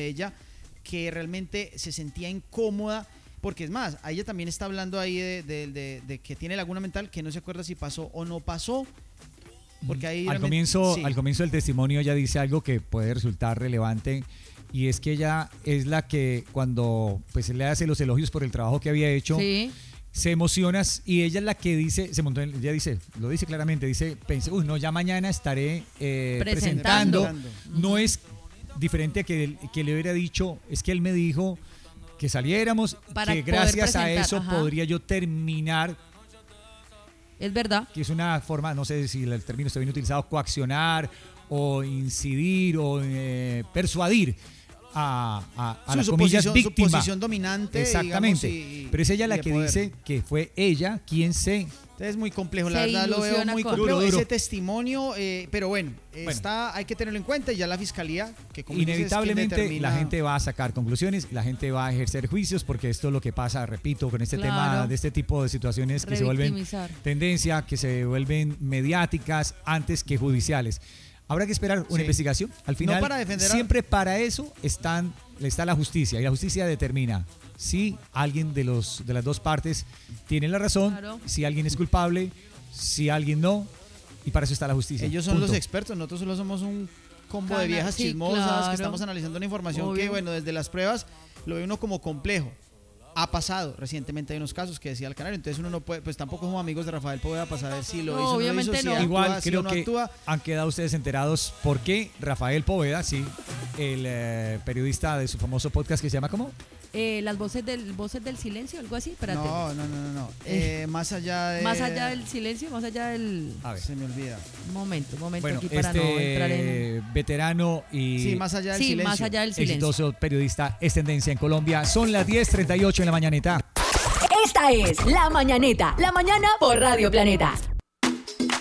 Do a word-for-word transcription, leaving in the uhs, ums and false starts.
de ella, que realmente se sentía incómoda, porque es más, a ella también está hablando ahí de, de, de, de que tiene laguna mental, que no se acuerda si pasó o no pasó, porque ahí al comienzo, sí. al comienzo del testimonio ella dice algo que puede resultar relevante, y es que ella es la que cuando pues le hace los elogios por el trabajo que había hecho, sí. se emociona, y ella es la que dice, se montó, ella dice, lo dice claramente, dice, pensé, uy, no, ya mañana estaré eh, presentando. presentando. No es diferente a que, que le hubiera dicho, es que él me dijo que saliéramos, Para que gracias a eso ajá. podría yo terminar. Es verdad. Que es una forma, no sé si el término está bien utilizado, coaccionar o incidir o eh, persuadir a, a, a las comillas posición, víctima. Su posición dominante. Exactamente. Digamos, y, pero es ella la que poder. dice que fue ella quien se... Es muy complejo, la verdad lo veo muy complejo duro, duro. ese testimonio, eh, pero bueno, bueno, está, hay que tenerlo en cuenta, y ya la fiscalía, que como inevitablemente dices, determina... la gente va a sacar conclusiones, la gente va a ejercer juicios, porque esto es lo que pasa, repito, con este claro. tema de este tipo de situaciones que se vuelven tendencia, que se vuelven mediáticas antes que judiciales. Habrá que esperar una sí. investigación. Al final, no para defender a... siempre para eso están, está la justicia, y la justicia determina si alguien de los de las dos partes tiene la razón, claro. si alguien es culpable, si alguien no, y para eso está la justicia. Ellos son Punto. los expertos, nosotros solo somos un combo Cana, de viejas sí, chismosas claro. que estamos analizando una información Obvio. que, bueno, desde las pruebas lo ve uno como complejo. Ha pasado recientemente, hay unos casos que decía el Canario, entonces uno no puede, pues tampoco somos amigos de Rafael Poveda para saber si lo no, hizo o no obviamente lo hizo, no. si Igual actúa, creo si no que actúa. Han quedado ustedes enterados por qué Rafael Poveda, sí, el eh, periodista de su famoso podcast que se llama ¿cómo? Eh, las voces del voces del silencio, algo así, espérate. No, no, no, no, no. Eh, eh, más allá de más allá del silencio, más allá del A ver. Se me olvida. Un momento, un momento bueno, aquí para este no entrar en veterano y sí, más allá del sí, silencio. más allá del silencio. Exitoso periodista es tendencia en Colombia. Son las diez treinta y ocho en la mañaneta. Esta es La Mañaneta, la mañana por Radio Planeta.